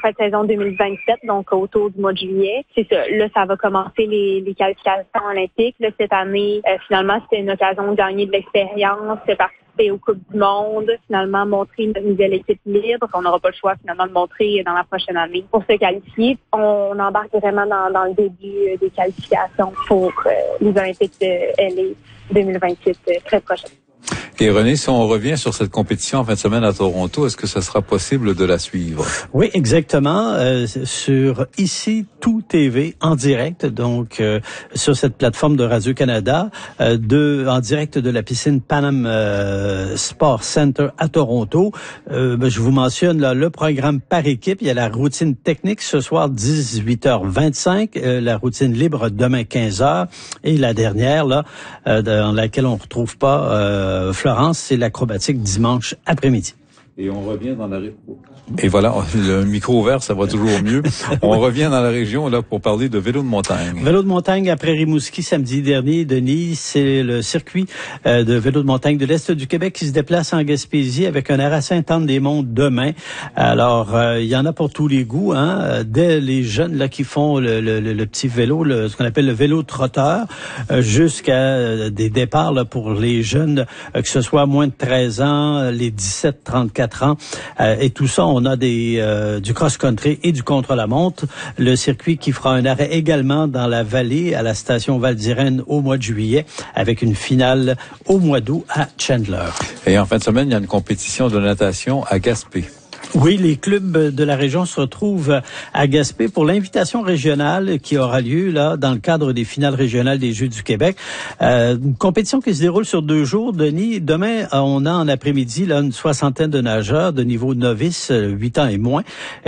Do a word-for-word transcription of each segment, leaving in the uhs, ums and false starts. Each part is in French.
fin de saison deux mille vingt-sept, donc autour du mois de juillet. C'est ça. Là, ça va commencer les, les qualifications olympiques. Là, cette année, euh, finalement, c'était une occasion de gagner de l'expérience, de participer aux Coupes du Monde, finalement montrer notre nouvelle équipe libre. On n'aura pas le choix finalement de montrer dans la prochaine année pour se qualifier. On embarque vraiment dans, dans le début des qualifications pour euh, les Olympiques de L A deux mille vingt-huit, euh, très prochaine. Et René, si on revient sur cette compétition en fin de semaine à Toronto, est-ce que ça sera possible de la suivre? Oui, exactement. Euh, sur Ici Tout T V en direct, donc euh, sur cette plateforme de Radio-Canada, euh, de en direct de la piscine Panam euh, Sport Center à Toronto. Euh, ben, je vous mentionne là le programme par équipe. Il y a la routine technique ce soir dix-huit heures vingt-cinq, euh, la routine libre demain quinze heures et la dernière là euh, dans laquelle on retrouve pas euh, Florence, c'est l'acrobatique dimanche après-midi. Et on revient dans la région. Et voilà, le micro ouvert, ça va toujours mieux. On revient dans la région là pour parler de vélo de montagne. Vélo de montagne après Rimouski samedi dernier, Denis, c'est le circuit euh, de vélo de montagne de l'Est du Québec qui se déplace en Gaspésie avec un arrêt à Sainte-Anne-des-Monts demain. Alors, euh, il y en a pour tous les goûts, hein. Dès les jeunes là qui font le, le, le petit vélo, le, ce qu'on appelle le vélo trotteur, euh, jusqu'à euh, des départs là, pour les jeunes, euh, que ce soit moins de treize ans, les dix-sept trente-quatre ans, euh, et tout ça, on a des euh, du cross-country et du contre-la-montre. Le circuit qui fera un arrêt également dans la vallée à la station Val-d'Irène au mois de juillet avec une finale au mois d'août à Chandler. Et en fin de semaine, il y a une compétition de natation à Gaspé. Oui, les clubs de la région se retrouvent à Gaspé pour l'invitation régionale qui aura lieu là dans le cadre des finales régionales des Jeux du Québec. Euh, une compétition qui se déroule sur deux jours. Denis, demain, on a en après-midi là une soixantaine de nageurs de niveau novice, huit ans et moins,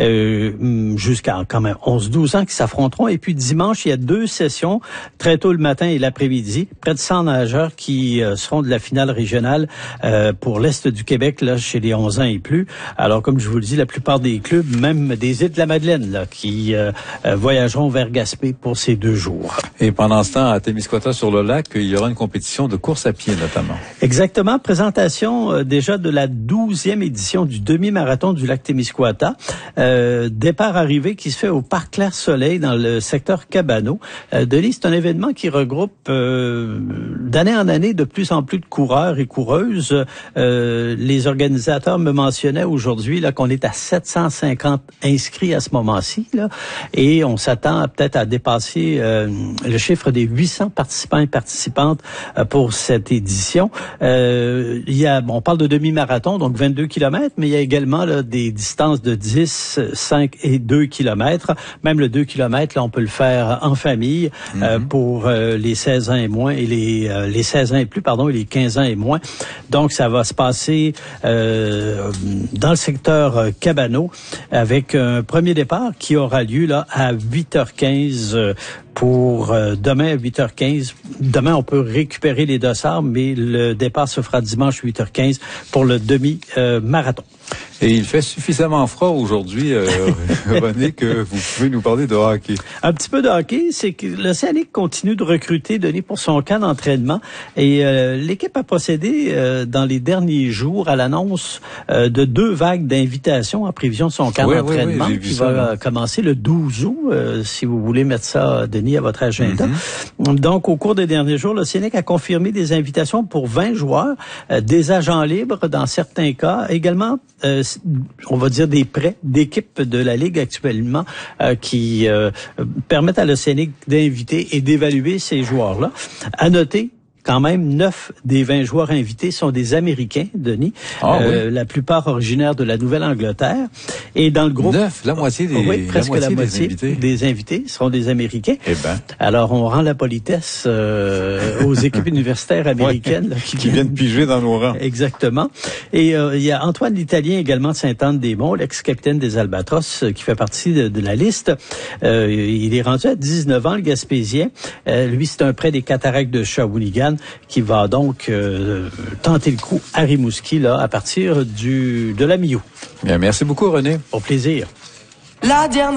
euh, jusqu'à quand même onze douze ans qui s'affronteront. Et puis dimanche, il y a deux sessions, très tôt le matin et l'après-midi. Près de cent nageurs qui euh, seront de la finale régionale euh, pour l'Est du Québec, là, chez les onze ans et plus. Alors, comme je vous le dis, la plupart des clubs, même des îles de la Madeleine, là, qui euh, euh, voyageront vers Gaspé pour ces deux jours. Et pendant ce temps, à Témiscouata, sur le lac, il y aura une compétition de course à pied, notamment. Exactement. Présentation euh, déjà de la douzième édition du demi-marathon du lac Témiscouata. Euh, Départ-arrivée qui se fait au Parc Clair-Soleil dans le secteur Cabano. Euh, Denis, c'est un événement qui regroupe euh, d'année en année de plus en plus de coureurs et coureuses. Euh, les organisateurs me mentionnaient aujourd'hui là qu'on est à sept cent cinquante inscrits à ce moment-ci, là, et on s'attend peut-être à dépasser euh, le chiffre des huit cents participants et participantes euh, pour cette édition. Euh, il y a, bon, on parle de demi-marathon, donc vingt-deux kilomètres, mais il y a également là, des distances de dix, cinq et deux kilomètres. Même le deux kilomètres, là, on peut le faire en famille mm-hmm. euh, pour euh, les seize ans et moins et les euh, les seize ans et plus, pardon, et les quinze ans et moins. Donc, ça va se passer euh, dans le secteur Cabano avec un premier départ qui aura lieu là à huit heures quinze pour euh, demain à huit heures quinze. Demain, on peut récupérer les dossards, mais le départ se fera dimanche huit heures quinze pour le demi-marathon. Et il fait suffisamment froid aujourd'hui, euh, René, que vous pouvez nous parler de hockey. Un petit peu de hockey, c'est que l'Océanique continue de recruter, Denis, pour son camp d'entraînement. Et euh, l'équipe a procédé euh, dans les derniers jours à l'annonce euh, de deux vagues d'invitations en prévision de son camp oui, d'entraînement oui, oui, qui ça, va là. commencer le douze août, euh, si vous voulez mettre ça, Denis, à votre agenda. Mm-hmm. Donc, au cours des derniers jours, l'Océanique a confirmé des invitations pour vingt joueurs, euh, des agents libres dans certains cas, également Euh, on va dire des prêts d'équipes de la Ligue actuellement euh, qui euh, permettent à l'Océanique d'inviter et d'évaluer ces joueurs-là. À noter quand même, neuf des vingt joueurs invités sont des Américains, Denis. Ah, euh, oui. La plupart originaires de la Nouvelle-Angleterre. Et dans le groupe... Neuf, la moitié des, oui, presque la moitié la moitié des invités. des invités seront des Américains. Eh ben. Alors, on rend la politesse euh, aux équipes universitaires américaines. Là, qui, qui viennent piger dans nos rangs. Exactement. Et euh, il y a Antoine l'Italien également de Sainte-Anne-des-Monts, l'ex-capitaine des Albatros, euh, qui fait partie de, de la liste. Euh, il est rendu à dix-neuf ans, le Gaspésien. Euh, lui, c'est un prêt des Cataractes de Shawinigan qui va donc euh, tenter le coup à Rimouski là, à partir du de la mi-août. Bien, merci beaucoup, René. Au plaisir. La dernière